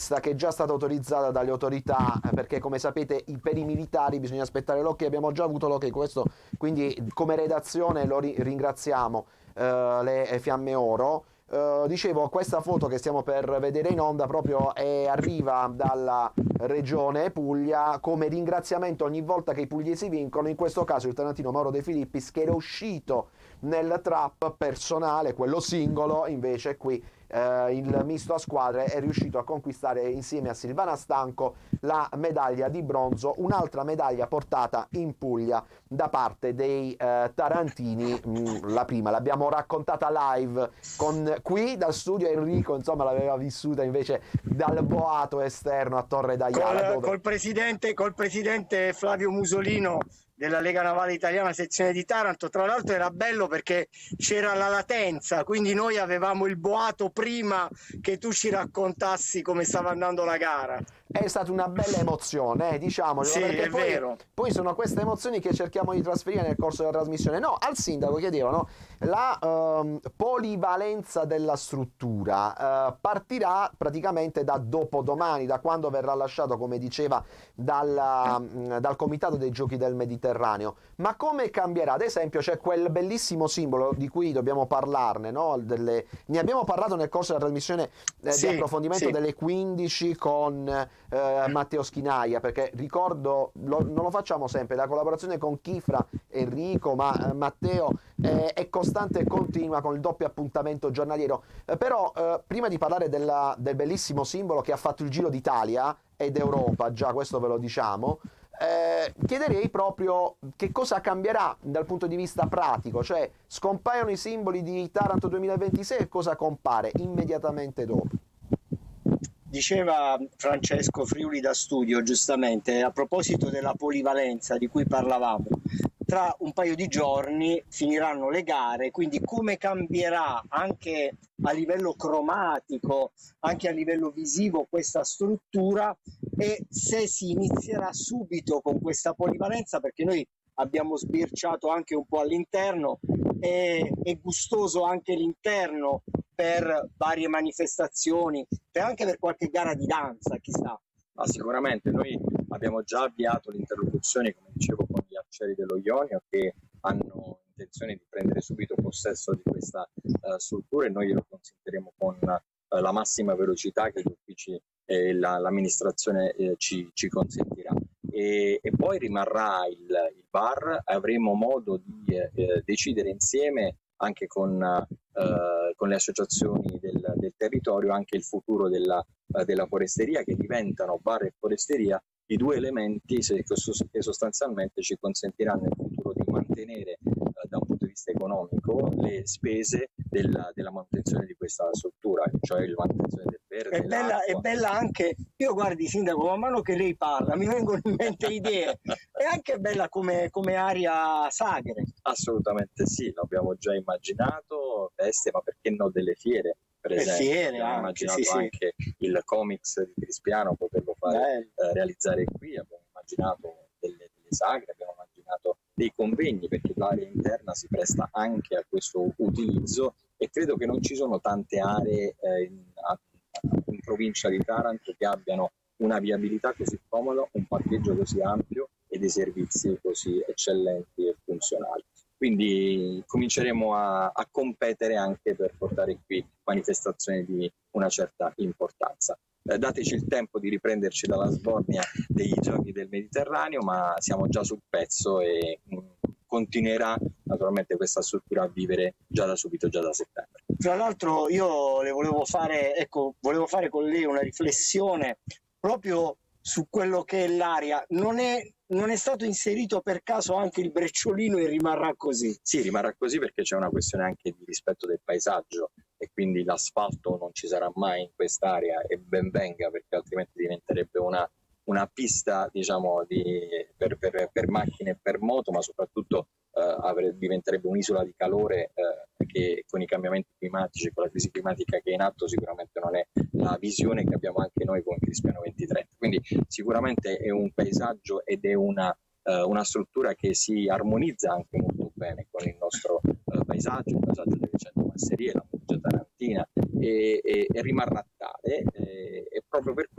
pista che è già stata autorizzata dalle autorità, perché come sapete per i militari bisogna aspettare l'ok, abbiamo già avuto l'ok, questo, quindi come redazione lo ringraziamo, le Fiamme Oro. Dicevo, questa foto che stiamo per vedere in onda proprio arriva dalla regione Puglia come ringraziamento ogni volta che i pugliesi vincono, in questo caso il tarantino Mauro De Filippis, che era uscito nel trap personale, quello singolo, invece qui il misto a squadre è riuscito a conquistare insieme a Silvana Stanco la medaglia di bronzo, un'altra medaglia portata in Puglia da parte dei tarantini. La prima l'abbiamo raccontata live qui dal studio, Enrico insomma l'aveva vissuta invece dal boato esterno a Torre d'Aiala col presidente Flavio Musolino della Lega Navale Italiana sezione di Taranto. Tra l'altro era bello perché c'era la latenza, quindi noi avevamo il boato prima che tu ci raccontassi come stava andando la gara. È stata una bella emozione, diciamocelo, Sì, perché è vero. poi sono queste emozioni che cerchiamo di trasferire nel corso della trasmissione. No, al sindaco chiedevano la polivalenza della struttura partirà praticamente da dopodomani, da quando verrà lasciato, come diceva, dal Comitato dei Giochi del Mediterraneo. Ma come cambierà? Ad esempio c'è quel bellissimo simbolo di cui dobbiamo parlarne, no? Ne abbiamo parlato nel corso della trasmissione di approfondimento delle 15 con Matteo Schinaia, perché ricordo, non lo facciamo sempre, la collaborazione con Kifra, Enrico, ma Matteo è costante e continua con il doppio appuntamento giornaliero. Però prima di parlare del bellissimo simbolo che ha fatto il Giro d'Italia ed Europa, già questo ve lo diciamo, chiederei proprio che cosa cambierà dal punto di vista pratico, cioè scompaiono i simboli di Taranto 2026 e cosa compare immediatamente dopo. Diceva Francesco Friuli da studio, giustamente, a proposito della polivalenza di cui parlavamo, tra un paio di giorni finiranno le gare, quindi come cambierà anche a livello cromatico, anche a livello visivo questa struttura, e se si inizierà subito con questa polivalenza, perché noi abbiamo sbirciato anche un po' all'interno, è gustoso anche l'interno per varie manifestazioni, anche per qualche gara di danza, chissà. Ma sicuramente noi abbiamo già avviato l'interlocuzione, come dicevo, con gli arcieri dello Ionio che hanno intenzione di prendere subito possesso di questa struttura, e noi glielo consentiremo con la massima velocità che gli uffici e l'amministrazione ci consentirà. E poi rimarrà il VAR, avremo modo di decidere insieme anche con le associazioni del territorio anche il futuro della foresteria, che diventano VAR e foresteria i due elementi che sostanzialmente ci consentiranno in futuro di mantenere da un punto di vista economico le spese della manutenzione di questa struttura, cioè la manutenzione del verde. È bella anche, io guardi sindaco, man mano che lei parla mi vengono in mente idee, è anche bella come area sagre. Assolutamente sì, l'abbiamo già immaginato, feste, ma perché no delle fiere? Per esempio, abbiamo immaginato anche il comics di Crispiano, poterlo fare realizzare qui, abbiamo immaginato delle sagre, abbiamo immaginato dei convegni, perché l'area interna si presta anche a questo utilizzo, e credo che non ci sono tante aree in provincia di Taranto che abbiano una viabilità così comoda, un parcheggio così ampio e dei servizi così eccellenti e funzionali. Quindi cominceremo a competere anche per portare qui manifestazioni di una certa importanza. Dateci il tempo di riprenderci dalla sbornia dei Giochi del Mediterraneo, ma siamo già sul pezzo e continuerà naturalmente questa struttura a vivere già da subito, già da settembre. Tra l'altro io le volevo fare con lei una riflessione proprio su quello che è l'area. Non è stato inserito per caso anche il brecciolino e rimarrà così? Sì, rimarrà così perché c'è una questione anche di rispetto del paesaggio, e quindi l'asfalto non ci sarà mai in quest'area, e ben venga, perché altrimenti diventerebbe una pista, diciamo, per macchine e per moto, ma soprattutto diventerebbe un'isola di calore che con i cambiamenti climatici, con la crisi climatica che è in atto, sicuramente non è la visione che abbiamo anche noi con Crispiano 2030. Quindi sicuramente è un paesaggio ed è una struttura che si armonizza anche molto bene con il nostro paesaggio, il paesaggio delle 100 masserie, la Murgia tarantina, e rimarrà tale, e proprio per